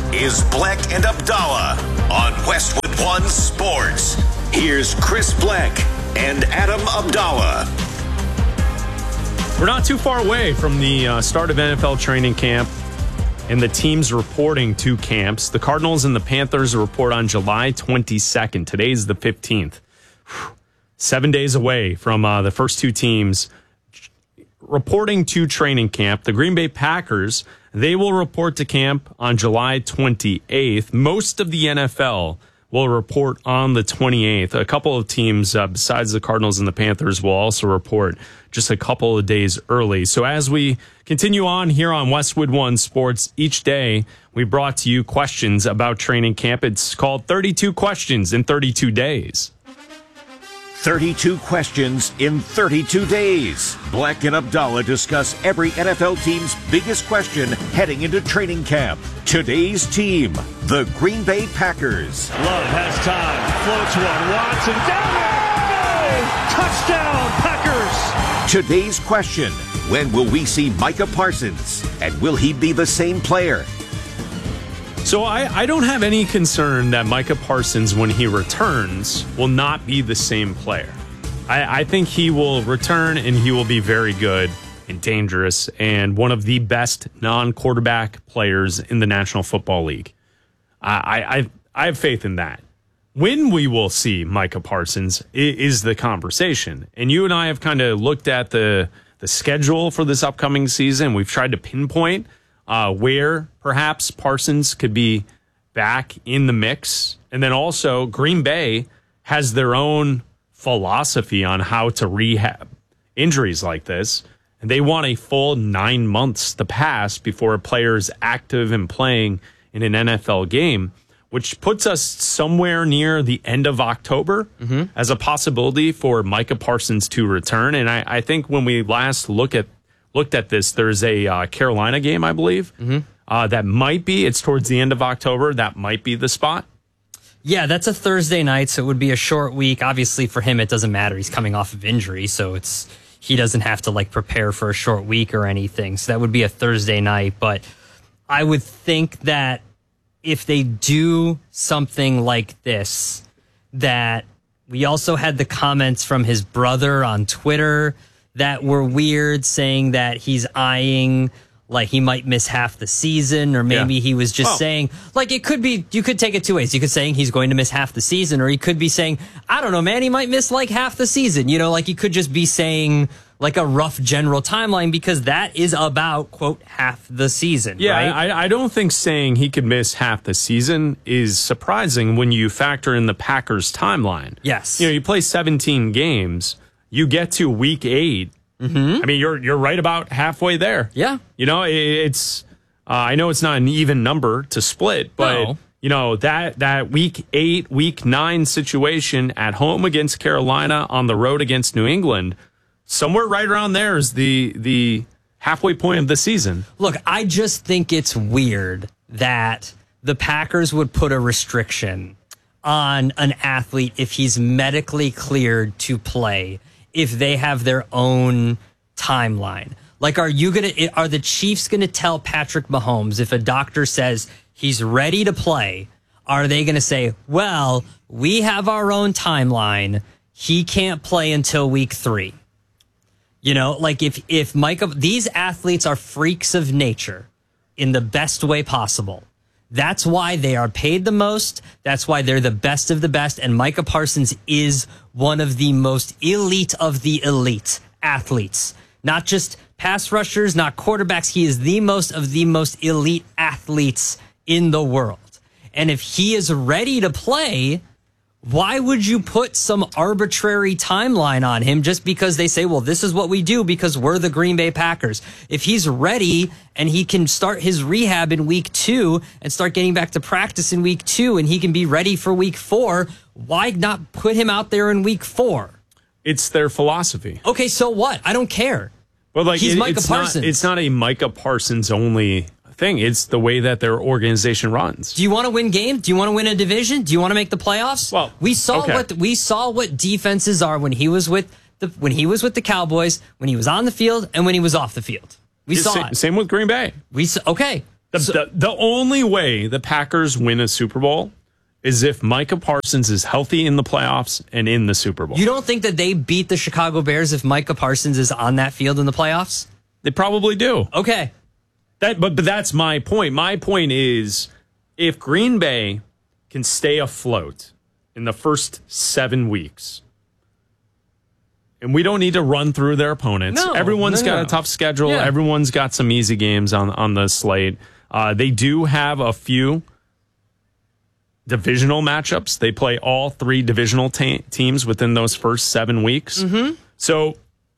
is Bleck and Abdallah on Westwood One Sports. Here's Chris Bleck and Adam Abdallah. We're not too far away from the start of NFL training camp and the teams reporting to camps. The Cardinals and the Panthers report on July 22nd. Today's the 15th. 7 days away from the first two teams reporting to training camp. The Green Bay Packers, they will report to camp on July 28th. Most of the NFL will report on the 28th. A couple of teams, besides the Cardinals and the Panthers, will also report just a couple of days early. So as we continue on here on Westwood One Sports, each day we brought to you questions about training camp. It's called 32 Questions in 32 Days. 32 questions in 32 days. Bleck and Abdallah discuss every NFL team's biggest question heading into training camp. Today's team, the Green Bay Packers. Love has time, floats one, Watson down, touchdown Packers. Today's question, when will we see Micah Parsons? And will he be the same player? So I don't have any concern that Micah Parsons, when he returns, will not be the same player. I think he will return and he will be very good and dangerous and one of the best non-quarterback players in the National Football League. I have faith in that. When we will see Micah Parsons is the conversation. And you and I have kind of looked at the schedule for this upcoming season. We've tried to pinpoint where perhaps Parsons could be back in the mix. And then also Green Bay has their own philosophy on how to rehab injuries like this. And they want a full 9 months to pass before a player is active and playing in an NFL game, which puts us somewhere near the end of October as a possibility for Micah Parsons to return. And I think when we last looked at this, there's a Carolina game, I believe, that might be. It's towards the end of October. That might be the spot. Yeah, that's a Thursday night, so it would be a short week. Obviously, for him, it doesn't matter. He's coming off of injury, so he doesn't have to prepare for a short week or anything. So that would be a Thursday night. But I would think that if they do something like this, that we also had the comments from his brother on Twitter that were weird, saying that he's eyeing he might miss half the season, or maybe he was just saying, it could be, you could take it two ways. You could saying he's going to miss half the season, or he could be saying, I don't know, man, he might miss half the season. He could just be saying a rough general timeline, because that is about, quote, half the season. Yeah, right? I don't think saying he could miss half the season is surprising when you factor in the Packers timeline. Yes. You play 17 games, you get to week 8. I mean, you're right about halfway there. Yeah. It's I know it's not an even number to split, but that week 8, week 9 situation at home against Carolina, on the road against New England, somewhere right around there is the halfway point of the season. Look, I just think it's weird that the Packers would put a restriction on an athlete if he's medically cleared to play, if they have their own timeline. Are the Chiefs gonna tell Patrick Mahomes, if a doctor says he's ready to play, are they gonna say, well, we have our own timeline, he can't play until week 3? If Micah, these athletes are freaks of nature in the best way possible. That's why they are paid the most. That's why they're the best of the best. And Micah Parsons is one of the most elite of the elite athletes. Not just pass rushers, not quarterbacks. He is the most of the most elite athletes in the world. And if he is ready to play, why would you put some arbitrary timeline on him just because they say, well, this is what we do because we're the Green Bay Packers? If he's ready and he can start his rehab in week 2 and start getting back to practice in week 2 and he can be ready for week 4, why not put him out there in week 4? It's their philosophy. Okay, so what? I don't care. But he's Micah Parsons. It's not a Micah Parsons only thing. It's the way that their organization runs. Do you want to win games? Do you want to win a division? Do you want to make the playoffs? Well, we saw what defenses are when he was with the Cowboys, when he was on the field and when he was off the field. We saw it. Same with Green Bay. Okay. The only way the Packers win a Super Bowl is if Micah Parsons is healthy in the playoffs and in the Super Bowl. You don't think that they beat the Chicago Bears if Micah Parsons is on that field in the playoffs? They probably do. Okay. But that's my point. My point is, if Green Bay can stay afloat in the first 7 weeks, and we don't need to run through their opponents. No, Everyone's got a tough schedule. Yeah. Everyone's got some easy games on the slate. They do have a few divisional matchups. They play all 3 divisional teams within those first 7 weeks. Mm-hmm. So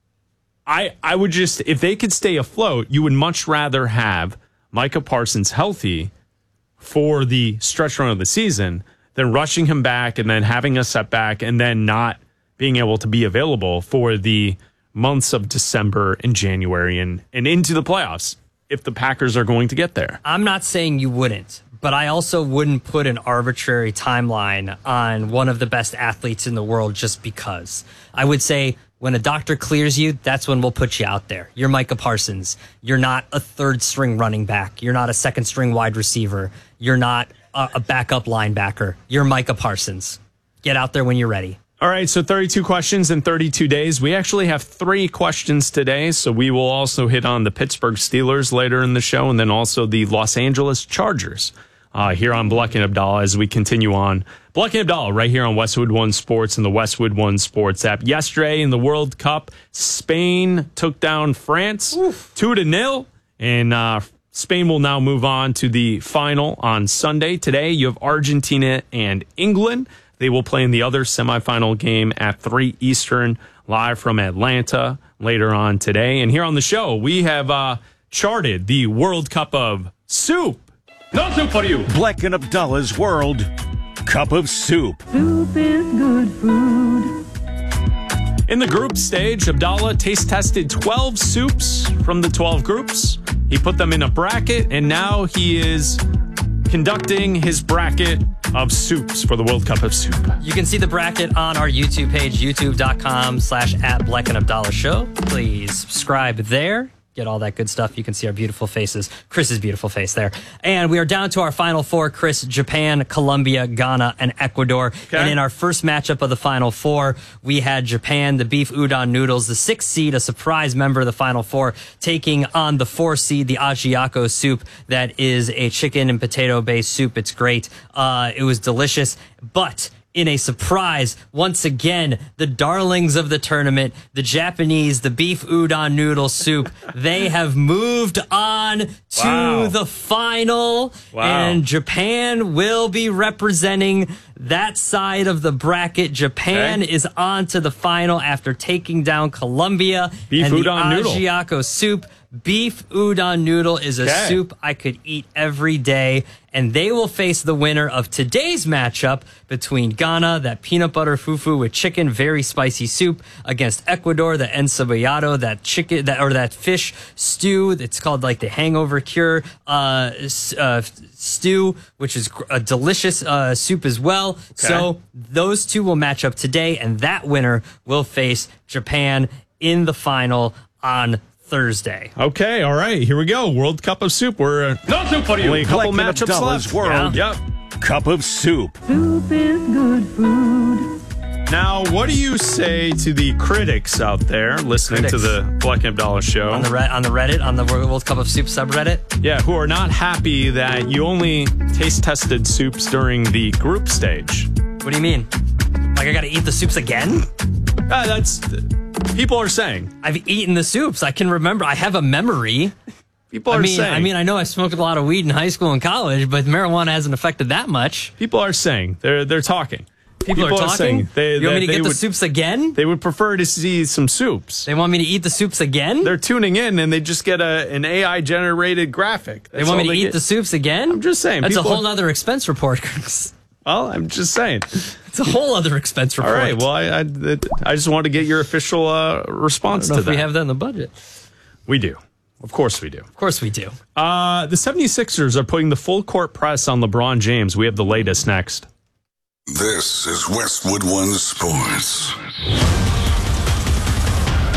I would just, if they could stay afloat, you would much rather have Micah Parsons healthy for the stretch run of the season than rushing him back and then having a setback and then not being able to be available for the months of December and January and into the playoffs if the Packers are going to get there. I'm not saying you wouldn't, but I also wouldn't put an arbitrary timeline on one of the best athletes in the world just because. I would say when a doctor clears you, that's when we'll put you out there. You're Micah Parsons. You're not a third string running back. You're not a second string wide receiver. You're not a backup linebacker. You're Micah Parsons. Get out there when you're ready. All right, so 32 questions in 32 days. We actually have 3 questions today, so we will also hit on the Pittsburgh Steelers later in the show and then also the Los Angeles Chargers here on Bleck and Abdallah as we continue on. Bleck and Abdallah right here on Westwood One Sports and the Westwood One Sports app. Yesterday in the World Cup, Spain took down France 2-0, and Spain will now move on to the final on Sunday. Today, you have Argentina and England. They will play in the other semifinal game at 3 Eastern, live from Atlanta later on today. And here on the show, we have charted the World Cup of Soup. No soup for you. Bleck and Abdallah's World Cup of Soup. Soup is good food. In the group stage, Abdallah taste tested 12 soups from the 12 groups. He put them in a bracket, and now he is conducting his bracket of soups for the World Cup of Soup. You can see the bracket on our YouTube page, youtube.com/@Bleck and Abdallah Show. Please subscribe there. Get all that good stuff. You can see our beautiful faces. Chris's beautiful face there. And we are down to our final 4, Chris, Japan, Colombia, Ghana, and Ecuador. Okay. And in our first matchup of the final 4, we had Japan, the beef udon noodles, the 6th seed, a surprise member of the final 4, taking on the 4 seed, the ajiako soup. That is a chicken and potato-based soup. It's great. It was delicious. But in a surprise, once again, the darlings of the tournament, the Japanese, the beef udon noodle soup, they have moved on to the final. Wow. And Japan will be representing that side of the bracket. Japan is on to the final after taking down Colombia. Beef and udon the noodle. ajiako soup. Beef udon noodle is a soup I could eat every day, and they will face the winner of today's matchup between Ghana, that peanut butter fufu with chicken, very spicy soup, against Ecuador, the encebollado, that chicken that fish stew. It's called like the hangover cure stew, which is a delicious soup as well. Okay. So those two will match up today, and that winner will face Japan in the final on Thursday. Okay, all right, here we go. World Cup of Soup. We're no soup for you. Only a couple matchups left. World Yep. Cup of Soup. Soup is good food. Now, what do you say to the critics out there listening to the Bleck and Abdallah Show? On the Reddit, on the World Cup of Soup subreddit? Yeah, who are not happy that you only taste tested soups during the group stage. What do you mean? Like I gotta eat the soups again? That's... People are saying. I've eaten the soups. I can remember. I have a memory. People are saying. I mean, I know I smoked a lot of weed in high school and college, but marijuana hasn't affected that much. People are saying. They're talking. People are talking? Saying you want me to get the soups again? They would prefer to see some soups. They want me to eat the soups again? They're tuning in and they just get an AI-generated graphic. They want me to eat the soups again? I'm just saying. That's a whole other expense report. Well, I'm just saying. It's a whole other expense report. All right. Well, I just wanted to get your official response to that. We have that in the budget. We do. Of course we do. Of course we do. The 76ers are putting the full court press on LeBron James. We have the latest next. This is Westwood One Sports.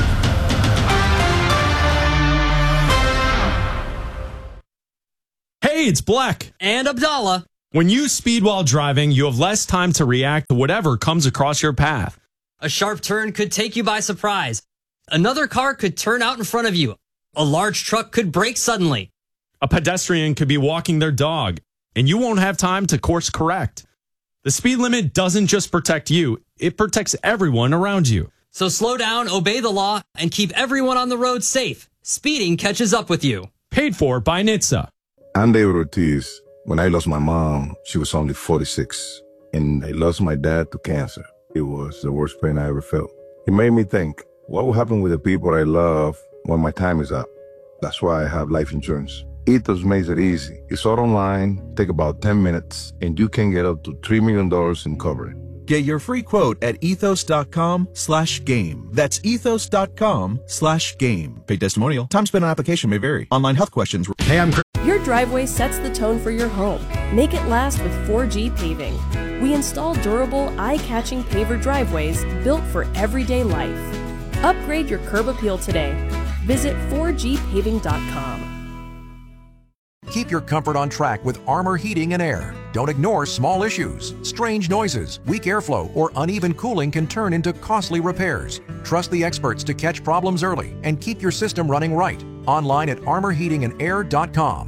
Hey, Hey, it's Black. And Abdallah. When you speed while driving, you have less time to react to whatever comes across your path. A sharp turn could take you by surprise. Another car could turn out in front of you. A large truck could brake suddenly. A pedestrian could be walking their dog, and you won't have time to course correct. The speed limit doesn't just protect you, it protects everyone around you. So slow down, obey the law, and keep everyone on the road safe. Speeding catches up with you. Paid for by NHTSA. I'm David Ortiz. When I lost my mom, she was only 46. And I lost my dad to cancer. It was the worst pain I ever felt. It made me think, what will happen with the people I love when my time is up? That's why I have life insurance. Ethos makes it easy. It's all online, take about 10 minutes, and you can get up to $3 million in coverage. Get your free quote at ethos.com/game. That's ethos.com/game. Paid testimonial. Time spent on application may vary. Online health questions. Hey, I'm Chris. Your driveway sets the tone for your home. Make it last with 4G paving. We install durable, eye-catching paver driveways built for everyday life. Upgrade your curb appeal today. Visit 4gpaving.com. Keep your comfort on track with Armor Heating and Air. Don't ignore small issues. Strange noises, weak airflow, or uneven cooling can turn into costly repairs. Trust the experts to catch problems early and keep your system running right. Online at armorheatingandair.com.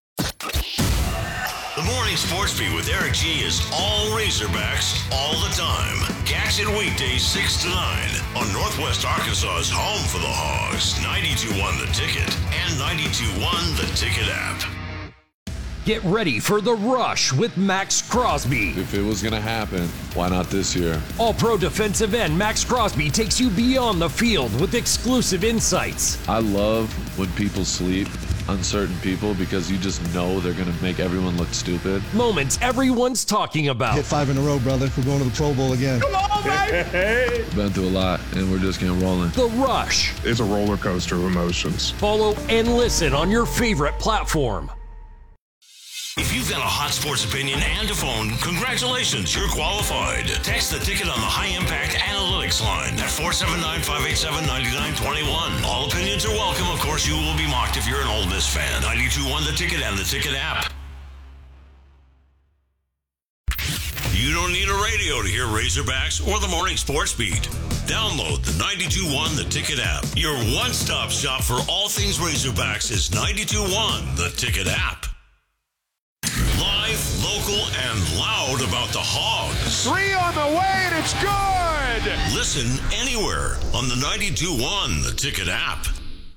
The Morning Sports Beat with Eric G is all Razorbacks all the time. Catch it weekdays 6 to 9 on Northwest Arkansas's home for the Hogs, 92.1 The Ticket and 92.1 The Ticket app. Get ready for The Rush with Max Crosby. If it was going to happen, why not this year? All-pro defensive end Max Crosby takes you beyond the field with exclusive insights. I love when people sleep on certain people because you just know they're going to make everyone look stupid. Moments everyone's talking about. Hit 5 in a row, brother. We're going to the Pro Bowl again. Come on, baby! Been through a lot, and we're just getting rolling. The Rush. It's a roller coaster of emotions. Follow and listen on your favorite platform. If you've got a hot sports opinion and a phone, congratulations, you're qualified. Text the Ticket on the High Impact Analytics line at 479-587-9921. All opinions are welcome. Of course, you will be mocked if you're an Ole Miss fan. 92.1 The Ticket and the Ticket app. You don't need a radio to hear Razorbacks or the Morning Sports Beat. Download the 92.1 The Ticket app. Your one-stop shop for all things Razorbacks is 92.1 The Ticket app. Live, local, and loud about the Hogs. 3 on the way, and it's good! Listen anywhere on the 92.1 The Ticket app.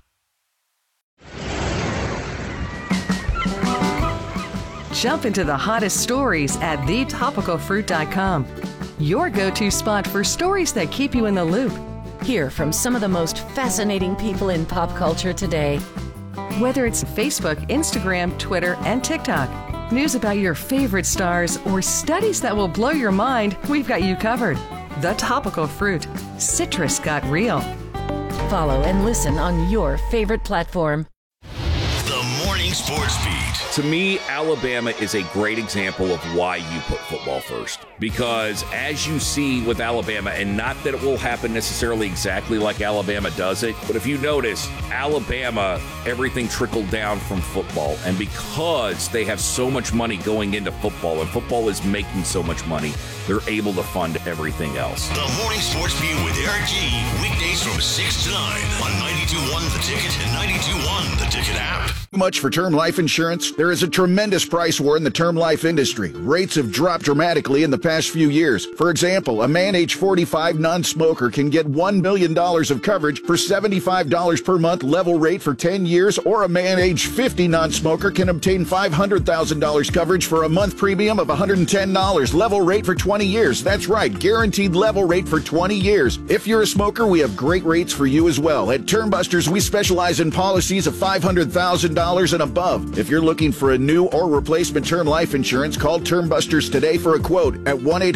Jump into the hottest stories at thetopicalfruit.com. Your go-to spot for stories that keep you in the loop. Hear from some of the most fascinating people in pop culture today. Whether it's Facebook, Instagram, Twitter, and TikTok. News about your favorite stars or studies that will blow your mind, we've got you covered. The Topical Fruit. Citrus got real. Follow and listen on your favorite platform. The Morning Sports Beat. To me, Alabama is a great example of why you put football first. Because as you see with Alabama, and not that it will happen necessarily exactly like Alabama does it, but if you notice, Alabama, everything trickled down from football. And because they have so much money going into football, and football is making so much money, they're able to fund everything else. The Morning Sports Beat with Eric G. Weekdays from 6 to 9 on 92.1 The Ticket and 92.1 The Ticket app. Much for term life insurance? There is a tremendous price war in the term life industry. Rates have dropped dramatically in the past few years. For example, a man age 45 non-smoker can get $1 million of coverage for $75 per month level rate for 10 years, or a man age 50 non-smoker can obtain $500,000 coverage for a month premium of $110 level rate for 20 years. That's right, guaranteed level rate for 20 years. If you're a smoker, we have great rates for you as well. At Termbusters, we specialize in policies of $500,000 and above. If you're looking for a new or replacement term life insurance, call Termbusters today for a quote at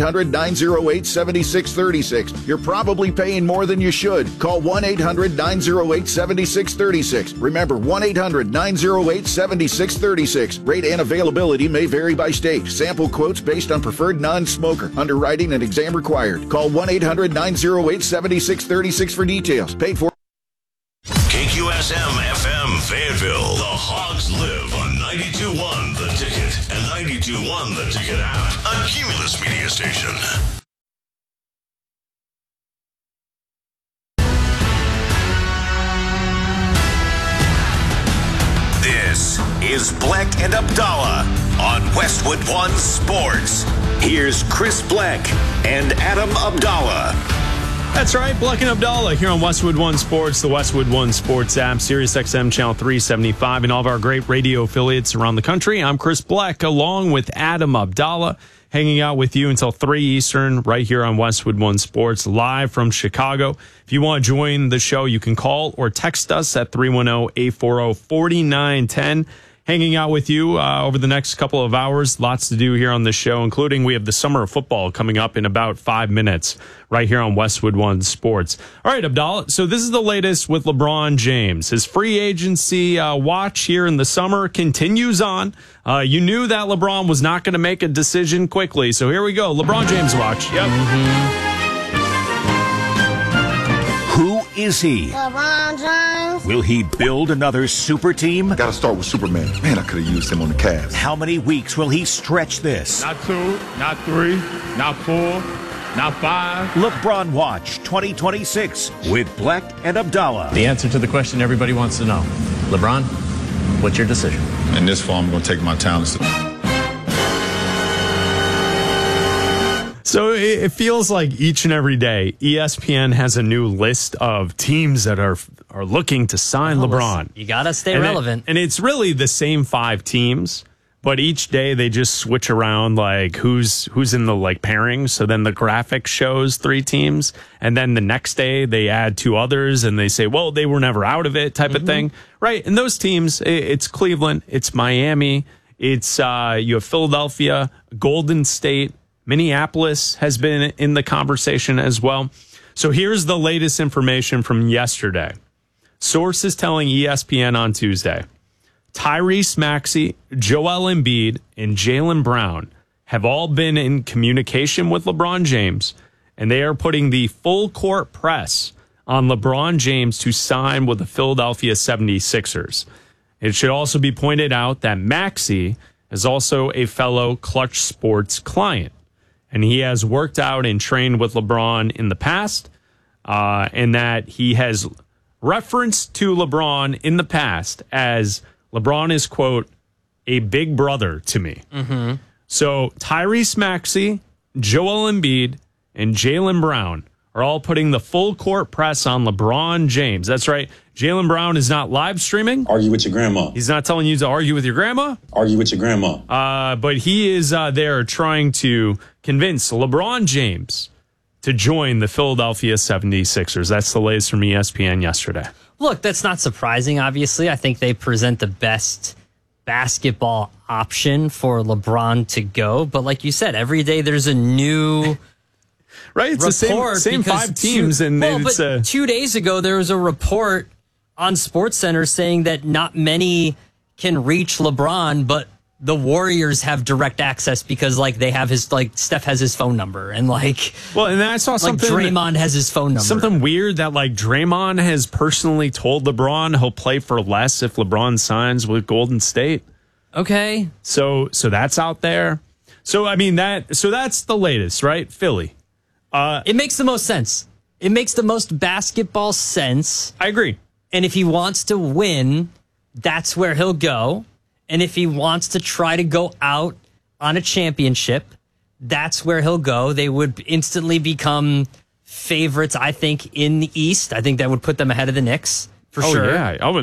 1-800-908-7636. You're probably paying more than you should. Call 1-800-908-7636. Remember, 1-800-908-7636. Rate and availability may vary by state. Sample quotes based on preferred non-smoker. Underwriting and exam required. Call 1-800-908-7636 for details. Paid for. KQSM FM Fayetteville. The Hogs live on 92.1 The 92.1 The Ticket app, a Cumulus media station. This is Black and Abdallah on Westwood One Sports. Here's Chris Black and Adam Abdallah. That's right, Black and Abdallah here on Westwood One Sports, the Westwood One Sports app, Sirius XM Channel 375, and all of our great radio affiliates around the country. I'm Chris Black, along with Adam Abdallah, hanging out with you until 3 Eastern right here on Westwood One Sports, live from Chicago. If you want to join the show, you can call or text us at 310-840-4910. Hanging out with you over the next couple of hours. Lots to do here on the show, including we have the summer of football coming up in about 5 minutes right here on Westwood One Sports. All right, Abdallah. So this is the latest with LeBron James. His free agency watch here in the summer continues on. You knew that LeBron was not going to make a decision quickly. So here we go. LeBron James watch. Yep. Who is he? LeBron James. Will he build another super team? Gotta start with Superman. Man, I could have used him on the Cavs. How many weeks will he stretch this? Not 2, not 3, not 4, not 5. LeBron Watch 2026 with Black and Abdallah. The answer to the question everybody wants to know. LeBron, what's your decision? In this form, I'm going to take my talents. So it feels like each and every day, ESPN has a new list of teams that are looking to sign LeBron. You got to stay relevant. And it's really the same 5 teams, but each day they just switch around like who's in the like pairing. So then the graphic shows 3 teams, and then the next day they add 2 others and they say, well, they were never out of it type of thing. Right. And those teams, it's Cleveland, it's Miami, it's you have Philadelphia, Golden State, Minneapolis has been in the conversation as well. So here's the latest information from yesterday. Sources telling ESPN on Tuesday, Tyrese Maxey, Joel Embiid, and Jaylen Brown have all been in communication with LeBron James, and they are putting the full court press on LeBron James to sign with the Philadelphia 76ers. It should also be pointed out that Maxey is also a fellow Clutch Sports client. And he has worked out and trained with LeBron in the past, and that he has referenced to LeBron in the past as LeBron is, quote, a big brother to me. So Tyrese Maxey, Joel Embiid, and Jaylen Brown are all putting the full court press on LeBron James. That's right. Jaylen Brown is not live streaming. Argue with your grandma. He's not telling you to argue with your grandma. Argue with your grandma. But he is there trying to convince LeBron James to join the Philadelphia 76ers. That's the latest from ESPN yesterday. Look, that's not surprising, obviously. I think they present the best basketball option for LeBron to go. But like you said, every day there's a new... Right, it's the same 5 teams. But 2 days ago, there was a report on SportsCenter saying that not many can reach LeBron, but the Warriors have direct access because, like, they have his, like, Steph has his phone number, and like, well, and I saw something. Draymond has his phone number. Something weird that like Draymond has personally told LeBron he'll play for less if LeBron signs with Golden State. Okay, so that's out there. So I mean that's the latest, right? Philly. It makes the most sense. It makes the most basketball sense. I agree. And if he wants to win, that's where he'll go. And if he wants to try to go out on a championship, that's where he'll go. They would instantly become favorites, I think, in the East. I think that would put them ahead of the Knicks, for sure.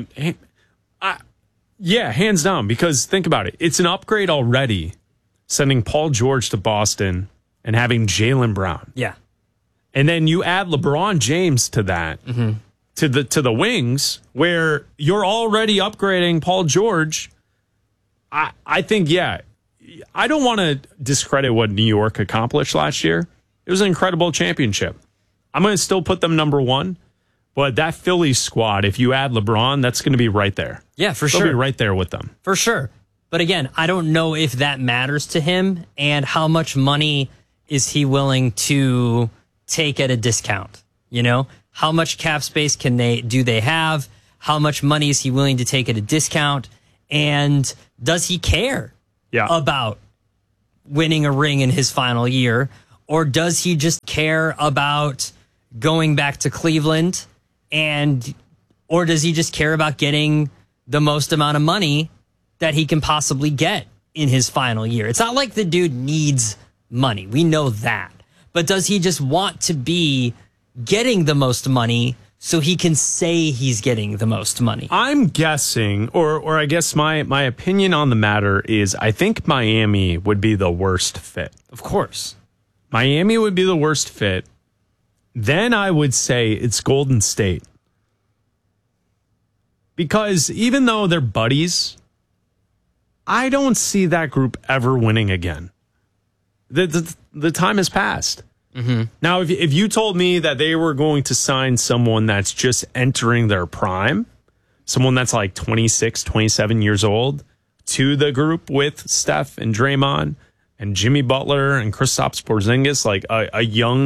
Yeah, hands down, because think about it. It's an upgrade already, sending Paul George to Boston and having Jaylen Brown. Yeah. And then you add LeBron James to that, to the wings, where you're already upgrading Paul George. I think, yeah, I don't want to discredit what New York accomplished last year. It was an incredible championship. I'm going to still put them number 1. But that Phillies squad, if you add LeBron, that's going to be right there. Yeah, for sure. They'll be right there with them. For sure. But again, I don't know if that matters to him, and how much money is he willing to take at a discount? You know, how much cap space do they have? How much money is he willing to take at a discount? And does he care about winning a ring in his final year? Or does he just care about going back to Cleveland? Or does he just care about getting the most amount of money that he can possibly get in his final year? It's not like the dude needs money. We know that. But does he just want to be getting the most money so he can say he's getting the most money? I'm guessing, or I guess my opinion on the matter is I think Miami would be the worst fit. Of course. Miami would be the worst fit. Then I would say it's Golden State. Because even though they're buddies, I don't see that group ever winning again. The time has passed. Mm-hmm. Now, if you told me that they were going to sign someone that's just entering their prime, someone that's like 26, 27 years old, to the group with Steph and Draymond and Jimmy Butler and Kristaps Porzingis, like a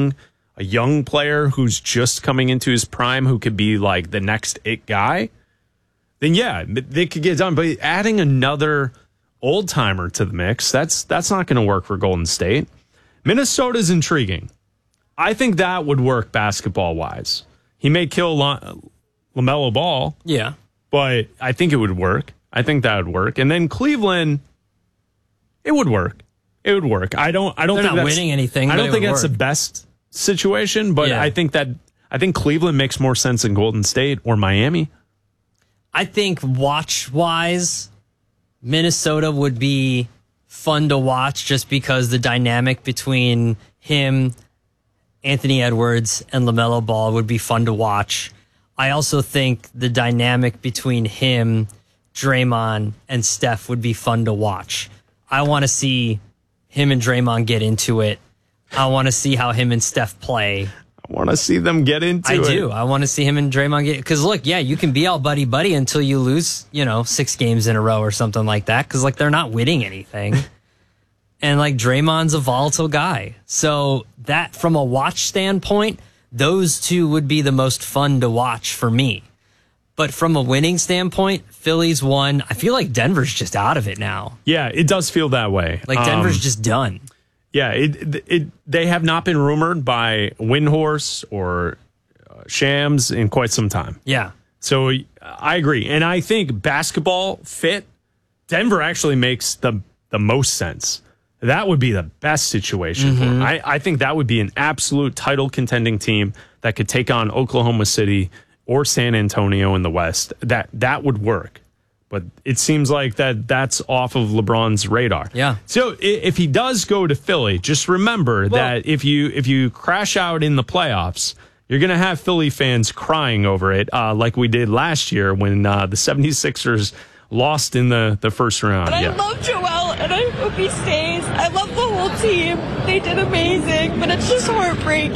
young player who's just coming into his prime who could be like the next it guy, then yeah, they could get done. But adding another old timer to the mix, that's not going to work for Golden State. Minnesota's intriguing. I think that would work basketball wise. He may kill LaMelo Ball. Yeah. But I think it would work. I think that would work. And then Cleveland, it would work. It would work. I don't They're think not that's winning anything. I don't think that's work. the best situation, but Yeah. I think Cleveland makes more sense than Golden State or Miami. I think watch-wise, Minnesota would be fun to watch just because the dynamic between him, Anthony Edwards, and LaMelo Ball would be fun to watch. I also think the dynamic between him, Draymond, and Steph would be fun to watch. I want to see him and Draymond get into it. I want to see how him and Steph play. I want to see them get into it. I do. I want to see him and Draymond get... Because, look, yeah, you can be all buddy-buddy until you lose, 6 games in a row or something like that. Because, they're not winning anything. And, Draymond's a volatile guy. So, that, from a watch standpoint, those two would be the most fun to watch for me. But from a winning standpoint, Philly's won. I feel like Denver's just out of it now. Yeah, it does feel that way. Denver's just done. Yeah, they have not been rumored by Windhorse or Shams in quite some time. Yeah. So I agree. And I think basketball fit, Denver actually makes the most sense. That would be the best situation for them. I think that would be an absolute title contending team that could take on Oklahoma City or San Antonio in the West. That would work. But it seems like that's off of LeBron's radar. Yeah. So if he does go to Philly, just remember that if you crash out in the playoffs, you're going to have Philly fans crying over it, like we did last year when the 76ers lost in the first round. But I love Joel, and I hope he stays. I love the whole team. They did amazing, but it's just heartbreaking.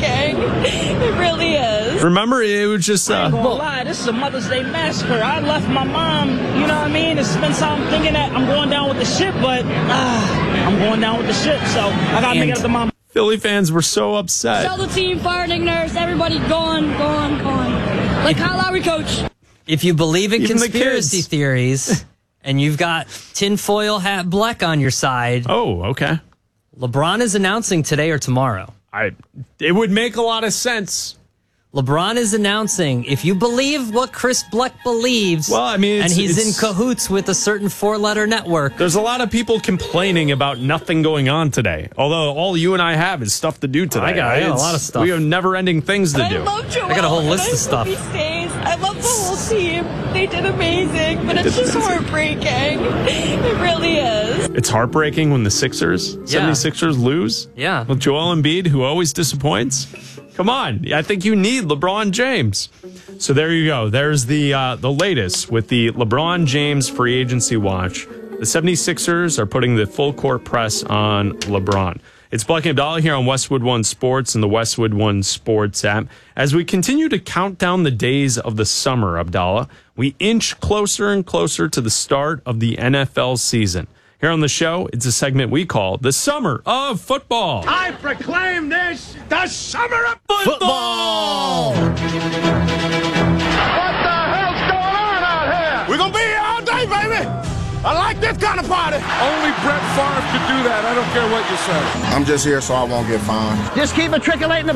It really is. Remember, it was just... I ain't gonna lie, this is a Mother's Day massacre. I left my mom, you know what I mean, and spent time thinking that I'm going down with the ship, but I'm going down with the ship, so I gotta make it up to mom. Philly fans were so upset. Sell the team, fire Nick Nurse, everybody gone. Like Kyle Lowry, coach. If you believe in Even the conspiracy kids. theories and you've got tinfoil hat Bleck on your side. Oh, okay. LeBron is announcing today or tomorrow. It would make a lot of sense. LeBron is announcing, if you believe what Chris Bleck believes, Well, I mean, and he's in cahoots with a certain 4-letter network. There's a lot of people complaining about nothing going on today. Although all you and I have is stuff to do today. I got a lot of stuff. We have never-ending things to do. I love Joel. I got a whole list and of stuff. I hope he stays. I love the whole team. They did amazing, but it's just heartbreaking. It really is. It's heartbreaking when the 76ers lose. Yeah. With Joel Embiid, who always disappoints. Come on. I think you need LeBron James. So there you go. There's the latest with the LeBron James free agency watch. The 76ers are putting the full court press on LeBron. It's Bleck and Abdallah here on Westwood One Sports and the Westwood One Sports app. As we continue to count down the days of the summer, Abdallah, we inch closer and closer to the start of the NFL season. Here on the show, it's a segment we call the Summer of Football. I proclaim this the Summer of Football! What the hell's going on out here? We're going to be here all day, baby. I like this kind of party. Only Brett Favre could do that. I don't care what you say. I'm just here so I won't get fined. Just keep matriculating the